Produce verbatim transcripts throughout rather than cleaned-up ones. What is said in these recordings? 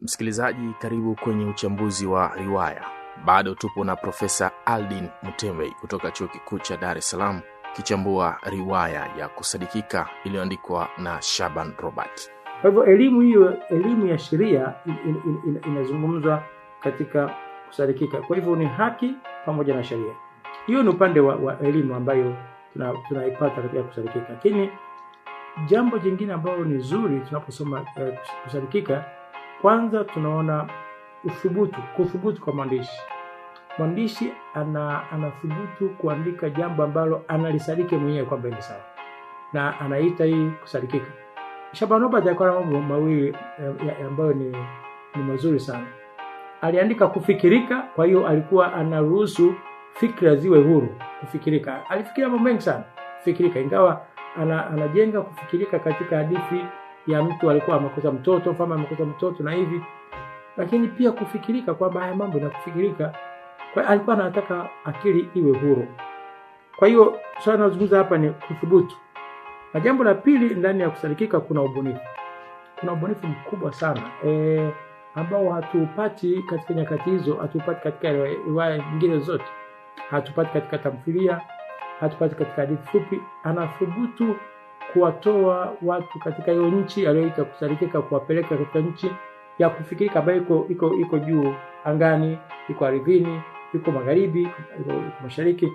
Msikilizaji, karibu kwenye uchambuzi wa riwaya. Bado tupo na Profesa Aldin Mutembe kutoka Chuo Kikuu cha Dar es Salaam kichambua riwaya ya Kusadikika iliyoandikwa na Shaban Robert. Kwa hivyo elimu hiyo, elimu ya sheria in, in, in, inazungumzwa katika Kusadikika. Kwa hivyo ni haki pamoja na sheria. Hiyo ni upande wa, wa elimu ambayo tunaipata tuna katika Kusadikika. Lakini jambo jingine ambalo ni zuri tunaposoma eh, Kusadikika, kwanza tunaona uthubutu, kuthubutu kwa mwandishi. Mwandishi ana anathubutu kuandika jambo ambalo analisadiki mwenyewe kwamba ni sawa, na anaita hii Kusadikika. Shaban Robert alikuwa na mambo mawili ambayo ni, ni mazuri sana. Aliandika kufikirika, kwa hiyo alikuwa anaruhusu fikra ziwe huru kufikirika. Alifikiria mambo mengi sana kufikirika, ingawa ana, anajenga kufikirika katika hadithi ya mtu alikuwa amekosa mtoto, mfano amekosa mtoto na hivi, lakini pia kufikirika kwamba haya mambo na kufikirika. Kwa alikuwa anataka akili iwe huru. Kwa hiyo swala tunazungumza hapa ni kuthubutu. Na jambo la pili, ndani ya Kusadikika kuna ubunifu. Kuna ubunifu mkubwa sana eh ambao hatupati katika nyakati hizo, hatupati katika riwaya nyingine zote. Hatupati katika tamthilia, hatupati katika hadithi fupi. Anathubutu kuwatoa watu katika hiyo nchi aliyoita Kusadikika, kuwapeleka katika nchi ya kufikirika ambayo iko iko iko juu angani, iko ardhini, iko magharibi, iko, iko mashariki.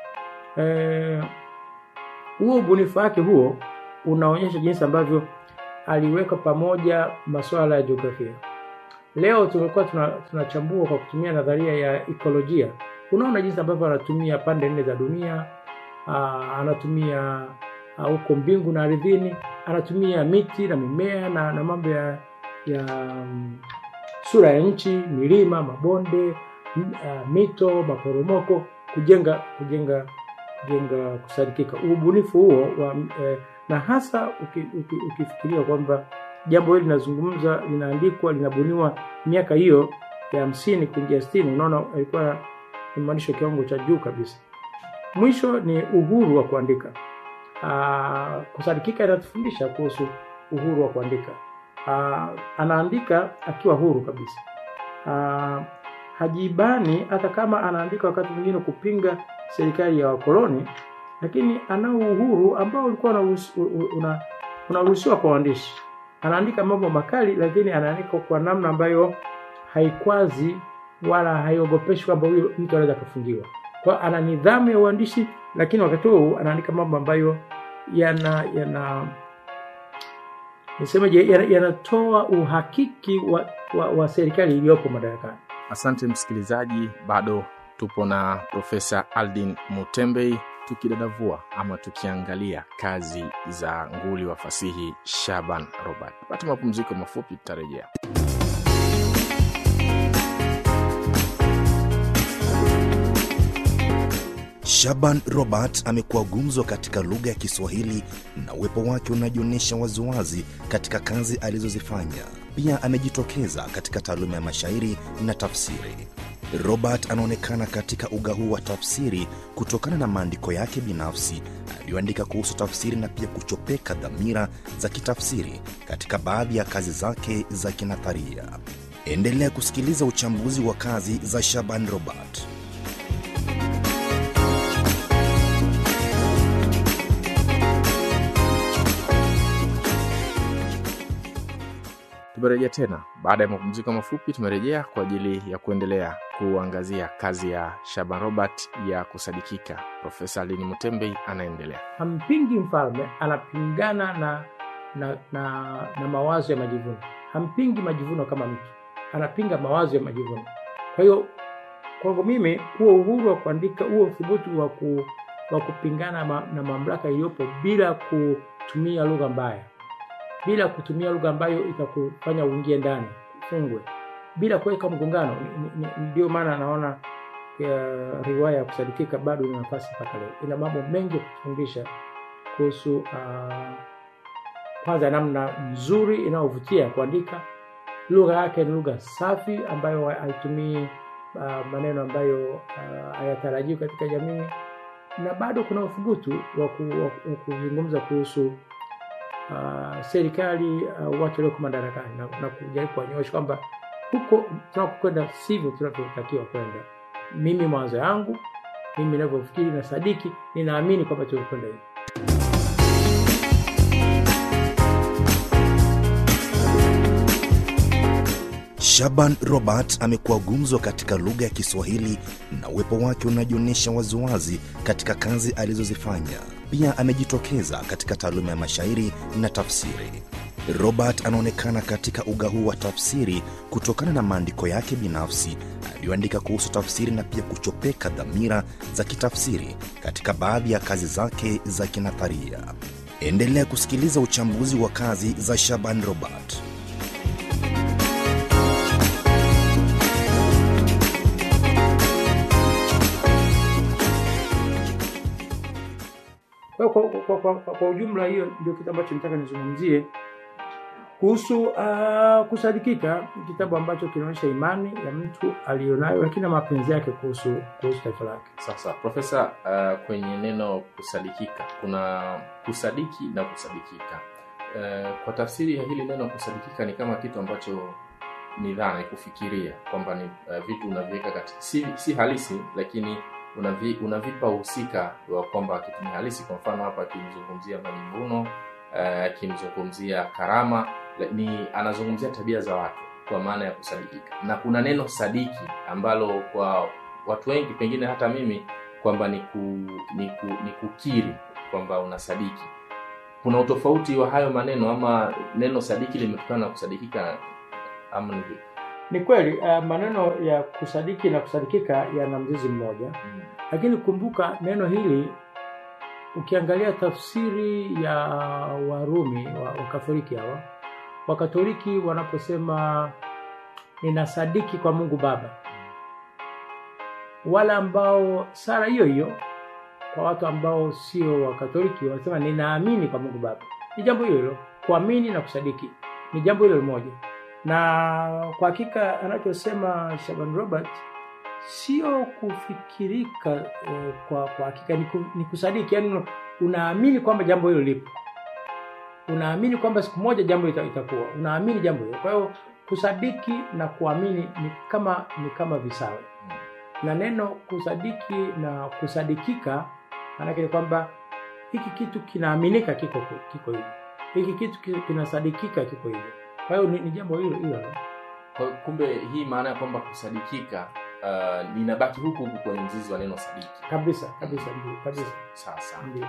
Eh huo ubunifu wake huo unaonyesha jinsi ambavyo aliweka pamoja masuala ya jiografia. Leo tumekuwa tunachambua tuna kwa kutumia nadharia ya ekolojia. Unaona jinsi ambavyo anatumia pande nne za dunia, aa, anatumia huko mbingu na ardhini, anatumia miti na mimea na, na mambo ya, ya um, sura ya nchi, milima, mabonde, m, uh, mito, maporomoko kujenga kujenga kujenga Kusadikika. Ubunifu huo wa, eh, na hasa uki, uki, ukifikiria kwamba jambo hili linazungumza, linaandikwa, linabuniwa miaka hiyo ya hamsini kuingia sitini, unaona alikuwa kumaanisha kiwango cha juu kabisa. Mwisho ni uhuru wa kuandika. Ah, Kusadikika inatufundisha kuhusu uhuru wa kuandika. Ah, anaandika akiwa huru kabisa. Ah, hajibani, hata kama anaandika wakati mwingine kupinga serikali ya wakoloni, lakini ana uhuru ambao ulikuwa unaruhusiwa kwa waandishi. Anaandika mambo makali, lakini anaandika kwa namna ambayo haikwazi wala haiogopeshi kwamba huyo mtu anaweza kufungiwa. Kwa ana nidhamu ya uandishi, lakini wakati huo anaandika mambo ambayo yana yana nisemeje yanatoa uhakiki wa, wa, wa serikali iliyopo madarakani. Asante msikilizaji, bado tupo na Profesa Aldin Mutembe tukidadavua ama tukiangalia kazi za nguli wa fasihi Shaban Robert. Pata mapumziko mafupi, tutarejea. Shaban Robert amekuwa gumzo katika lugha ya Kiswahili na uwepo wake unajionyesha waziwazi katika kazi alizozifanya. Pia amejitokeza katika taaluma ya mashairi na tafsiri. Robert anaonekana katika uga huu wa tafsiri kutokana na maandiko yake binafsi aliyoandika kuhusu tafsiri na pia kuchopeka dhamira za kitafsiri katika baadhi ya kazi zake za kinatharia. Endelea kusikiliza uchambuzi wa kazi za Shaban Robert. Tumerejea tena. Baada ya mapumziko mafupi tumerejea kwa ajili ya kuendelea kuangazia kazi ya Shaban Robert ya Kusadikika. Profesa Aldin Mutembe anaendelea. Hampingi mfalme, anapingana na na na, na mawazo ya majivuno. Hampingi majivuno kama mtu, anapinga mawazo ya majivuno. Kwa hiyo kwangu mimi huo uhuru wa kuandika, huo uthubutu wa ku, wa kupingana ma, na mamlaka iliyopo bila kutumia lugha mbaya, bila kutumia lugha ambayo itakufanya uingie ndani, ufungwe, bila kuweka mgongano. Ndio maana naona ya riwaya ya Kusadikika bado ina nafasi mpaka leo. Ina mambo mengi kufundisha kuhusu uh, kwanza namna nzuri inayovutia kuandika. Lugha yake ni lugha safi ambayo haitumii uh, maneno ambayo uh, hayatarajiwi katika jamii, na bado kuna uthubutu wa kuzungumza kuhusu Uh, serikali uh, watu walioko madarakani na, na kujaribu kuonyesha kwamba huko tunakokwenda sivyo tunavyotakiwa kwenda. Mimi mawazo yangu, mimi ninavyofikiri na sadiki, ninaamini kwamba tunakwenda hivi. Shaban Robert amekuwa gumzo katika lugha ya Kiswahili na uwepo wake unajionyesha waziwazi katika kazi alizozifanya. Pia amejitokeza katika taaluma ya mashairi na tafsiri. Robert anaonekana katika uga huu wa tafsiri kutokana na maandiko yake binafsi aliyoandika kuhusu tafsiri na pia kuchopeka dhamira za kitafsiri katika baadhi ya kazi zake za kinatharia. Endelea kusikiliza uchambuzi wa kazi za Shaban Robert. Kwa, kwa, kwa, kwa, kwa, kwa ujumla hiyo ndio kitu ambacho nataka nizungumzie kuhusu uh, kusadikika, kitabu ambacho kinaonyesha imani ya mtu alionayo lakini na mapenzi yake kuhusu kuhusu taifa lake. Sasa Profesa, uh, kwenye neno kusadikika kuna kusadiki na kusadikika. Uh, kwa tafsiri ya hili neno kusadikika ni kama kitu ambacho ni dhana, kufikiria kwamba ni uh, vitu unaviweka katika si, si halisi lakini unavi, unavipa uhusika wa kwamba kitu ni halisi. Kwa mfano hapa akimzungumzia majivuno, akimzungumzia uh, karama, ni anazungumzia tabia za watu kwa maana ya kusadikika. Na kuna neno sadiki ambalo kwa watu wengi, pengine hata mimi, kwamba ni, ku, ni, ku, ni kukiri kwamba unasadiki. Kuna utofauti wa hayo maneno, ama neno sadiki limetokana na kusadikika ama ni vipi? Ni kweli uh, maneno ya kusadiki na kusadikika yana mzizi mmoja. Mm. Lakini kumbuka neno hili ukiangalia tafsiri ya Warumi wa, wa Katoliki hawa, wa Katoliki wanaposema ninasadiki kwa Mungu Baba, wala ambao sara hiyo hiyo kwa watu ambao sio wa Katoliki wanasema ninaamini kwa Mungu Baba. Ni jambo hilo hilo, kuamini na kusadiki ni jambo hilo moja. Na kwa hakika anachosema Shaban Robert sio kufikirika eh, kwa kwa hakika ni, ku, ni kusadiki. Yaani unaamini kwamba jambo hilo lipo, unaamini kwamba siku moja jambo itakuwa, unaamini jambo hilo. Kwa hiyo kusadiki na kuamini ni kama ni kama visawe. Na neno kusadiki na kusadikika maana yake kwamba hiki kitu kinaaminika kiko kiko hivi, hiki kitu kinasadikika kiko hivi. Kwa hiyo ni, ni jambo hilo hilo. Kwa kumbe hii maana ya kwamba kusadikika uh, linabaki huku huku kwenye mzizi wa neno sadiki. Kabisa, kabisa, ndio, kabisa. Sasa. Ndio.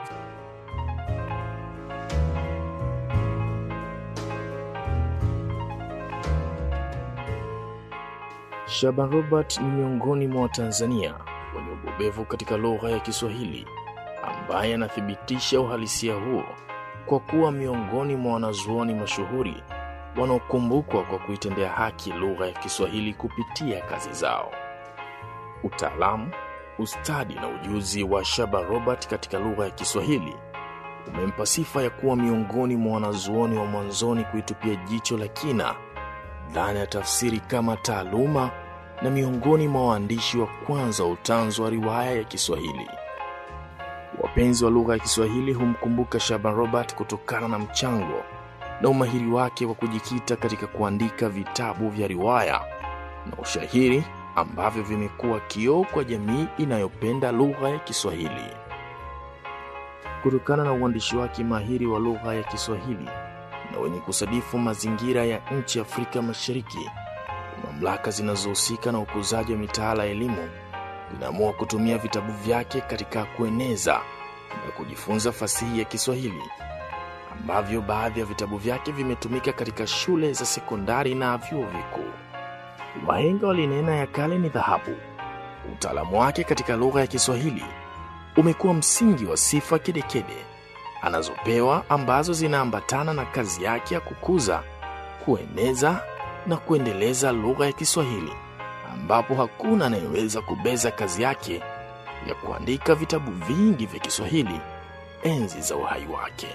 Shaban Robert ni miongoni mwa Watanzania wenye ubobevu katika lugha ya Kiswahili, ambaye anathibitisha uhalisia huo kwa kuwa miongoni mwa wanazuoni mashuhuri wanaokumbukwa kwa kuitendea haki lugha ya Kiswahili kupitia kazi zao. Utaalamu, ustadi na ujuzi wa Shaban Robert katika lugha ya Kiswahili umempa sifa ya kuwa miongoni mwa wanazuoni wa mwanzoni kuitupia jicho la kina dhana ya tafsiri kama taaluma, na miongoni mwa waandishi wa kwanza wa utanzu wa riwaya ya Kiswahili. Wapenzi wa lugha ya Kiswahili humkumbuka Shaban Robert kutokana na mchango na umahiri wake wa kujikita katika kuandika vitabu vya riwaya na ushairi ambavyo vimekuwa kioo kwa jamii inayopenda lugha ya Kiswahili. Kutokana na uandishi wake mahiri wa lugha ya Kiswahili na wenye kusadifu mazingira ya nchi Afrika Mashariki, mamlaka zinazohusika na ukuzaji wa mitaala ya elimu zinaamua kutumia vitabu vyake katika kueneza na kujifunza fasihi ya Kiswahili, ambavyo baadhi ya vitabu vyake vimetumika katika shule za sekondari na vyuo vikuu. Wahenga walinena ya kale ni dhahabu. Utaalamu wake katika lugha ya Kiswahili umekuwa msingi wa sifa kedekede anazopewa, ambazo zinaambatana na kazi yake ya kukuza, kueneza na kuendeleza lugha ya Kiswahili, ambapo hakuna anayeweza kubeza kazi yake ya kuandika vitabu vingi vya Kiswahili enzi za uhai wake.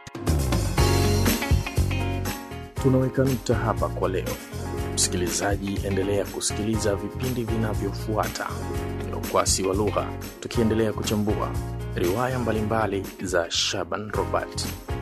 Tunaweka nukta hapa kwa leo. Msikilizaji, endelea kusikiliza vipindi vinavyofuata vya Ukwasi wa Lugha, tukiendelea kuchambua riwaya mbalimbali za Shaban Robert.